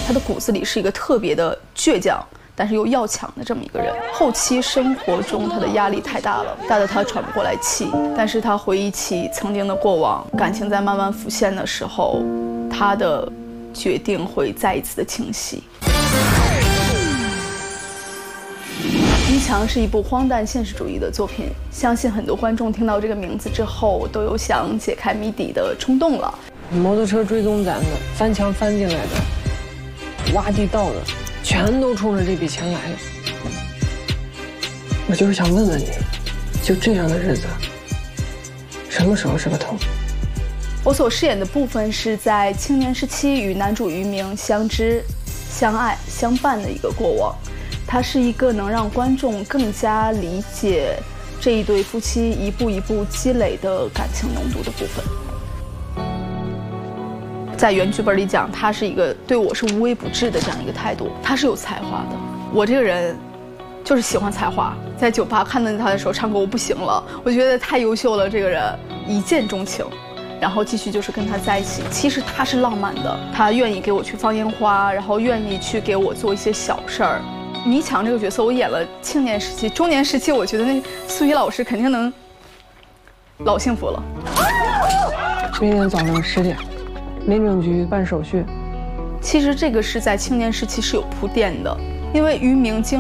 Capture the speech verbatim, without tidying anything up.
他的骨子里是一个特别的倔强，但是又要强的这么一个人。后期生活中他的压力太大了，大得他喘不过来气。但是他回忆起曾经的过往，感情在慢慢浮现的时候，他的决定会再一次的清晰。《迷墙》是一部荒诞现实主义的作品，相信很多观众听到这个名字之后，都有想解开谜底的冲动了。 摩托车追踪咱的，翻墙翻进来的，挖地道的，全都冲着这笔钱来的。我就是想问问你，就这样的日子，什么时候是个头？ 我所饰演的部分是在青年时期与男主于明相知、相爱、相伴的一个过往。它是一个能让观众更加理解这一对夫妻一步一步积累的感情浓度的部分。在原剧本里讲，他是一个对我是无微不至的这样一个态度，他是有才华的。我这个人就是喜欢才华，在酒吧看到他的时候唱歌我不行了，我觉得太优秀了，这个人一见钟情，然后继续就是跟他在一起。其实他是浪漫的，他愿意给我去放烟花，然后愿意去给我做一些小事儿。迷墙这个角色我演了青年时期，中年时期我觉得那苏怡老师肯定能老幸福了。 明天早上十点，民政局办手续。 其实这个是在青年时期是有铺垫的，因为于明经